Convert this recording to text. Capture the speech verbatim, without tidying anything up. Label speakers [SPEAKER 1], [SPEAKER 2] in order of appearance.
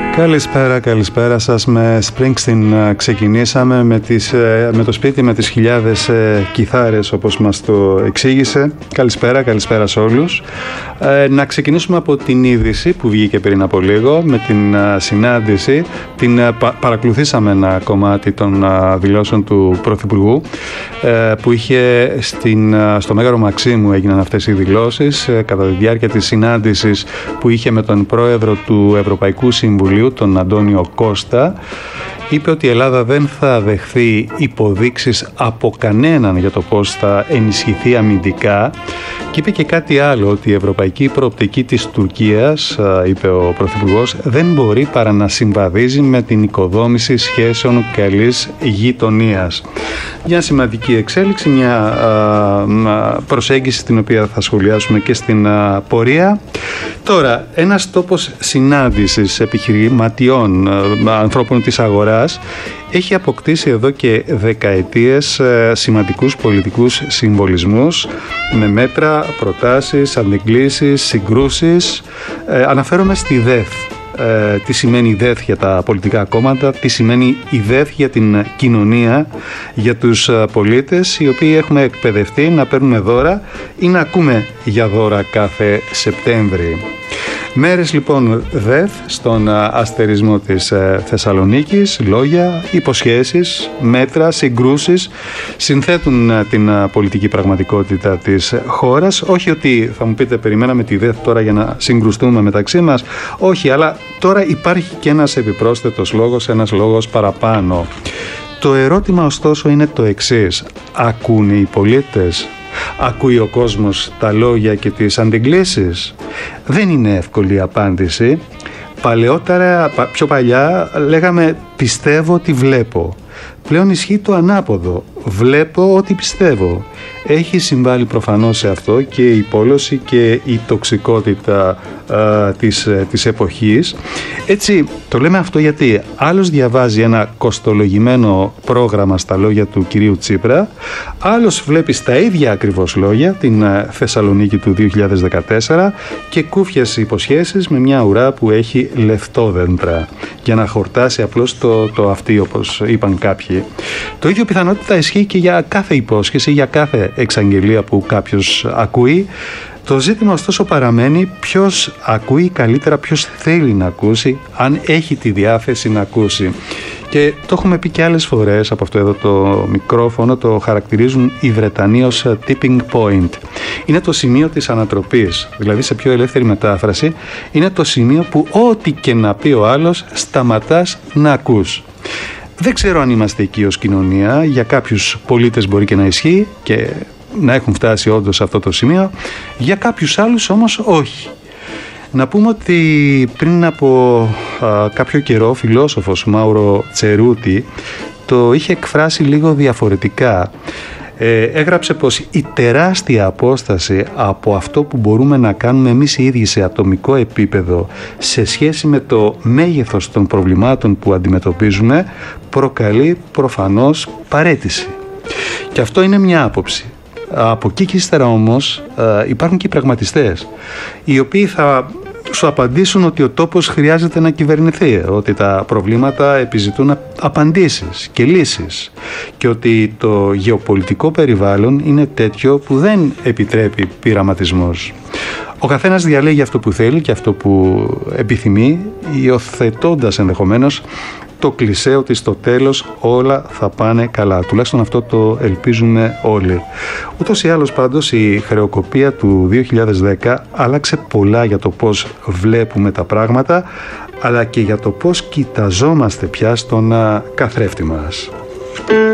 [SPEAKER 1] Καλησπέρα, καλησπέρα σας. Με Springsteen ξεκινήσαμε με, τις, με το σπίτι με τις χιλιάδες ε, κιθάρες, όπως μας το εξήγησε. Καλησπέρα, καλησπέρα σε όλους. Ε, να ξεκινήσουμε από την είδηση που βγήκε πριν από λίγο, με την α, συνάντηση. Την α, πα, παρακολουθήσαμε ένα κομμάτι των α, δηλώσεων του Πρωθυπουργού ε, που είχε στην, α, στο Μέγαρο Μαξίμου έγιναν αυτές οι δηλώσεις ε, κατά τη διάρκεια της συνάντησης που είχε με τον πρόεδρο του Ευρωπαϊκού Συμβουλίου, τον Αντώνιο Κώστα. Είπε ότι η Ελλάδα δεν θα δεχθεί υποδείξεις από κανέναν για το πώς θα ενισχυθεί αμυντικά, και είπε και κάτι άλλο, ότι η ευρωπαϊκή προοπτική της Τουρκίας, είπε ο Πρωθυπουργός, δεν μπορεί παρά να συμβαδίζει με την οικοδόμηση σχέσεων καλής γειτονίας. Μια σημαντική εξέλιξη, μια α, προσέγγιση την οποία θα σχολιάσουμε και στην α, πορεία. Τώρα, ένας τόπος συνάντησης επιχειρηματιών, α, ανθρώπων της αγοράς, έχει αποκτήσει εδώ και δεκαετίες ε, σημαντικούς πολιτικούς συμβολισμούς με μέτρα, προτάσεις, αντιγκλήσεις, συγκρούσεις. Ε, αναφέρομαι στη ΔΕΘ. Ε, τι σημαίνει η ΔΕΘ για τα πολιτικά κόμματα, τι σημαίνει η ΔΕΘ για την κοινωνία, για τους πολίτες οι οποίοι έχουμε εκπαιδευτεί να παίρνουμε δώρα ή να ακούμε για δώρα κάθε Σεπτέμβρη. Μέρες λοιπόν ΔΕΘ στον αστερισμό της Θεσσαλονίκης, λόγια, υποσχέσεις, μέτρα, συγκρούσεις συνθέτουν την πολιτική πραγματικότητα της χώρας. Όχι ότι θα μου πείτε περιμέναμε τη ΔΕΘ τώρα για να συγκρουστούμε μεταξύ μας, όχι, αλλά τώρα υπάρχει και ένας επιπρόσθετος λόγος, ένας λόγος παραπάνω. Το ερώτημα ωστόσο είναι το εξής: ακούνε οι πολίτες? Ακούει ο κόσμος τα λόγια και τις αντιγκλήσεις? Δεν είναι εύκολη η απάντηση. Παλαιότερα, πιο παλιά, λέγαμε πιστεύω ότι βλέπω. Πλέον ισχύει το ανάποδο. Βλέπω ότι πιστεύω. Έχει συμβάλει προφανώς σε αυτό και η πόλωση και η τοξικότητα α, της, της εποχής. Έτσι το λέμε αυτό γιατί άλλος διαβάζει ένα κοστολογημένο πρόγραμμα στα λόγια του κυρίου Τσίπρα, άλλος βλέπει στα ίδια ακριβώς λόγια την Θεσσαλονίκη του δύο χιλιάδες δεκατέσσερα και κούφιες υποσχέσεις με μια ουρά που έχει λεφτόδεντρα για να χορτάσει απλώς το, το αυτί, όπως είπαν κάποιοι. Το ίδιο πιθανότητα ισχύει και για κάθε υπόσχεση, για κάθε εξαγγελία που κάποιος ακούει. Το ζήτημα ωστόσο παραμένει ποιος ακούει καλύτερα, ποιος θέλει να ακούσει, αν έχει τη διάθεση να ακούσει. Και το έχουμε πει και άλλες φορές από αυτό εδώ το μικρόφωνο, το χαρακτηρίζουν οι Βρετανοί ως tipping point. Είναι το σημείο της ανατροπής, δηλαδή σε πιο ελεύθερη μετάφραση, είναι το σημείο που ό,τι και να πει ο άλλος σταματάς να ακούς. Δεν ξέρω αν είμαστε εκεί ως κοινωνία, για κάποιους πολίτες μπορεί και να ισχύει και να έχουν φτάσει όντως σε αυτό το σημείο, για κάποιους άλλους όμως όχι. Να πούμε ότι πριν από α, κάποιο καιρό ο φιλόσοφος Μάουρο Τσερούτη το είχε εκφράσει λίγο διαφορετικά. Ε, έγραψε πως η τεράστια απόσταση από αυτό που μπορούμε να κάνουμε εμείς οι ίδιοι σε ατομικό επίπεδο σε σχέση με το μέγεθος των προβλημάτων που αντιμετωπίζουμε προκαλεί προφανώς παραίτηση. Και αυτό είναι μια άποψη. Από εκεί και ύστερα όμως υπάρχουν και οι πραγματιστές, οι οποίοι θα σου απαντήσουν ότι ο τόπος χρειάζεται να κυβερνηθεί, ότι τα προβλήματα επιζητούν απαντήσεις και λύσεις και ότι το γεωπολιτικό περιβάλλον είναι τέτοιο που δεν επιτρέπει πειραματισμούς. Ο καθένας διαλέγει αυτό που θέλει και αυτό που επιθυμεί, υιοθετώντας ενδεχομένως το κλισέ ότι στο τέλος όλα θα πάνε καλά. Τουλάχιστον αυτό το ελπίζουμε όλοι. Ούτως ή άλλως πάντως η χρεοκοπία του δύο χιλιάδες δέκα άλλαξε πολλά για το πώς βλέπουμε τα πράγματα, αλλά και για το πώς κοιταζόμαστε πια στον καθρέφτη μας.